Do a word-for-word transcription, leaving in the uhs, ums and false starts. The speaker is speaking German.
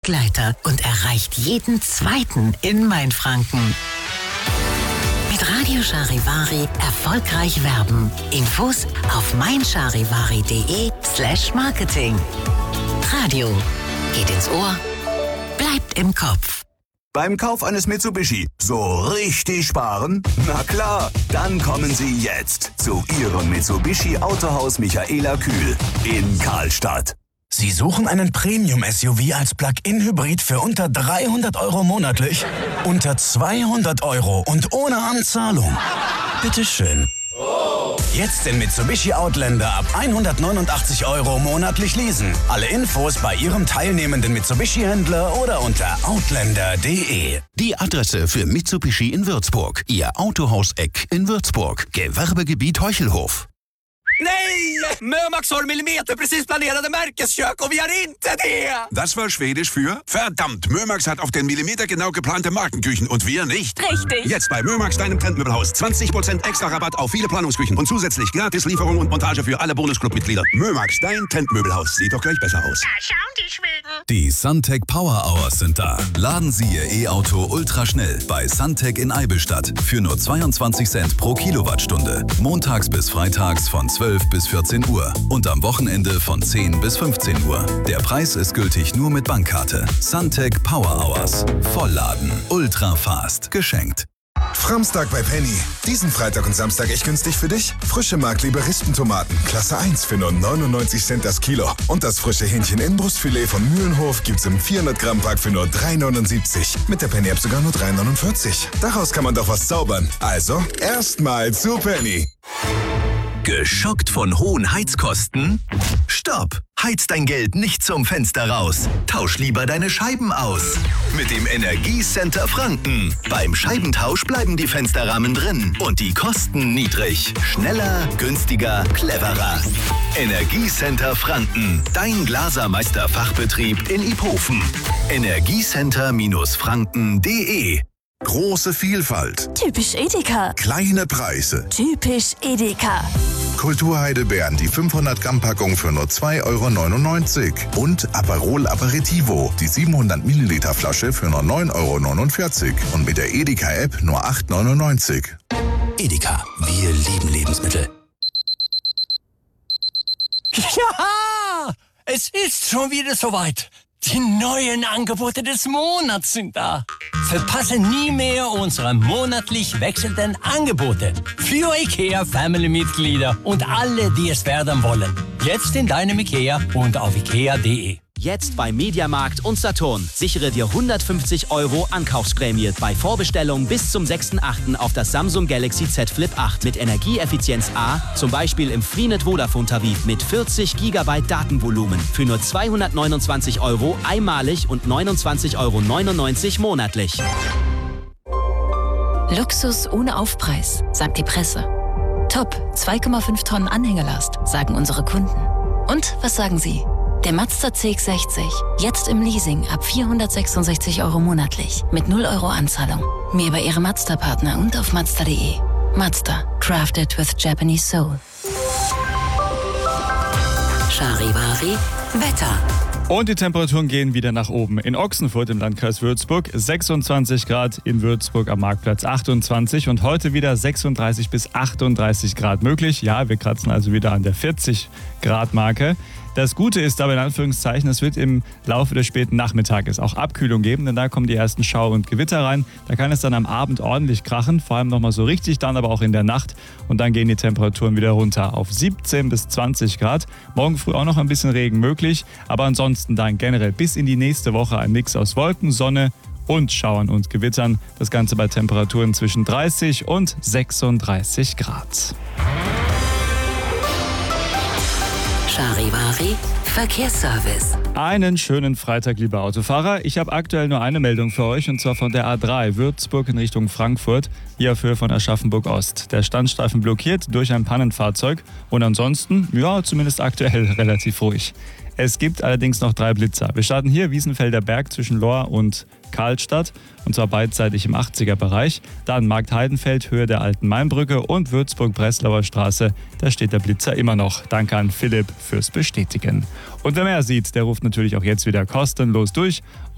Begleiter und erreicht jeden Zweiten in Mainfranken. Mit Radio Charivari erfolgreich werben. Infos auf meincharivari.de slash marketing. Radio geht ins Ohr, bleibt im Kopf. Beim Kauf eines Mitsubishi so richtig sparen? Na klar, dann kommen Sie jetzt zu Ihrem Mitsubishi Autohaus Michaela Kühl in Karlstadt. Sie suchen einen Premium-S U V als Plug-in-Hybrid für unter dreihundert Euro monatlich? Unter zweihundert Euro und ohne Anzahlung? Bitteschön. Jetzt den Mitsubishi Outlander ab hundertneunundachtzig Euro monatlich leasen. Alle Infos bei Ihrem teilnehmenden Mitsubishi-Händler oder unter outlander punkt de. Die Adresse für Mitsubishi in Würzburg. Ihr Autohaus Eck in Würzburg. Gewerbegebiet Heuchelhof. Nej! Mömax har millimeterprecis planerade märkeskök och vi har inte det! Das war Schwedisch für verdammt, Mömax hat auf den Millimeter genau geplante Markenküchen und wir nicht. Richtig. Jetzt bei Mömax, deinem Trendmöbelhaus. zwanzig Prozent extra Rabatt auf viele Planungsküchen und zusätzlich gratis Lieferung und Montage für alle Bonusclub-Mitglieder. Mömax, dein Trendmöbelhaus. Sieht doch gleich besser aus. Da schauen die Schweden. Die Suntec Power Hours sind da. Laden Sie Ihr E-Auto ultraschnell bei Suntec in Eibelstadt für nur zweiundzwanzig Cent pro Kilowattstunde. Montags bis freitags von zwölf bis vierzehn Uhr und am Wochenende von zehn bis fünfzehn Uhr. Der Preis ist gültig nur mit Bankkarte. Suntec Power Hours. Vollladen. Ultra fast. Geschenkt. Framstag bei Penny. Diesen Freitag und Samstag echt günstig für dich? Frische Markliebe Rispentomaten, Klasse eins für nur neunundneunzig Cent das Kilo. Und das frische Hähnchen-Innenbrustfilet von Mühlenhof gibt's im vierhundert Gramm Pack für nur drei neunundsiebzig. Mit der Penny-App sogar nur drei neunundvierzig. Daraus kann man doch was zaubern. Also, erstmal zu Penny. Geschockt von hohen Heizkosten? Stopp! Heiz dein Geld nicht zum Fenster raus. Tausch lieber deine Scheiben aus. Mit dem Energiecenter Franken. Beim Scheibentausch bleiben die Fensterrahmen drin und die Kosten niedrig. Schneller, günstiger, cleverer. Energiecenter Franken. Dein Glasermeister-Fachbetrieb in Iphofen. energiecenter Franken punkt de. Große Vielfalt. Typisch Edeka. Kleine Preise. Typisch Edeka. Kulturheidelbeeren, die fünfhundert Gramm Packung für nur zwei Euro neunundneunzig. Und Aperol Aperitivo, die siebenhundert Milliliter Flasche für nur neun Euro neunundvierzig. Und mit der Edeka-App nur acht Euro neunundneunzig. Edeka, wir lieben Lebensmittel. Ja! Es ist schon wieder soweit. Die neuen Angebote des Monats sind da. Verpasse nie mehr unsere monatlich wechselnden Angebote. Für IKEA-Family-Mitglieder und alle, die es werden wollen. Jetzt in deinem IKEA und auf ikea punkt de. Jetzt bei Mediamarkt und Saturn. Sichere dir hundertfünfzig Euro Ankaufsprämie bei Vorbestellung bis zum sechsten achten auf das Samsung Galaxy Z Flip acht mit Energieeffizienz A, zum Beispiel im Freenet Vodafone Tarif mit vierzig Gigabyte Datenvolumen für nur zweihundertneunundzwanzig Euro einmalig und neunundzwanzig Euro neunundneunzig monatlich. Luxus ohne Aufpreis, sagt die Presse. Top, zwei Komma fünf Tonnen Anhängelast, sagen unsere Kunden. Und was sagen Sie? Der Mazda C X sechzig, jetzt im Leasing ab vierhundertsechsundsechzig Euro monatlich, mit null Euro Anzahlung. Mehr bei Ihrem Mazda-Partner und auf mazda punkt de. Mazda, crafted with Japanese soul. Charivari Wetter. Und die Temperaturen gehen wieder nach oben. In Ochsenfurt im Landkreis Würzburg sechsundzwanzig Grad, in Würzburg am Marktplatz achtundzwanzig und heute wieder sechsunddreißig bis achtunddreißig Grad möglich. Ja, wir kratzen also wieder an der vierzig Grad Marke. Das Gute ist aber in Anführungszeichen, es wird im Laufe des späten Nachmittages auch Abkühlung geben, denn da kommen die ersten Schauer und Gewitter rein. Da kann es dann am Abend ordentlich krachen, vor allem nochmal so richtig, dann aber auch in der Nacht. Und dann gehen die Temperaturen wieder runter auf siebzehn bis zwanzig Grad. Morgen früh auch noch ein bisschen Regen möglich, aber ansonsten dann generell bis in die nächste Woche ein Mix aus Wolken, Sonne und Schauern und Gewittern. Das Ganze bei Temperaturen zwischen dreißig und sechsunddreißig Grad. Charivari Verkehrsservice. Einen schönen Freitag, liebe Autofahrer. Ich habe aktuell nur eine Meldung für euch, und zwar von der A drei Würzburg in Richtung Frankfurt, hier auf Höhe von Aschaffenburg Ost. Der Standstreifen blockiert durch ein Pannenfahrzeug und ansonsten, ja, zumindest aktuell relativ ruhig. Es gibt allerdings noch drei Blitzer. Wir starten hier Wiesenfelder Berg zwischen Lohr und Karlstadt, und zwar beidseitig im achtziger Bereich. Dann Marktheidenfeld, Höhe der Alten Mainbrücke, und Würzburg-Breslauer Straße, da steht der Blitzer immer noch. Danke an Philipp fürs Bestätigen. Und wer mehr sieht, der ruft natürlich auch jetzt wieder kostenlos durch.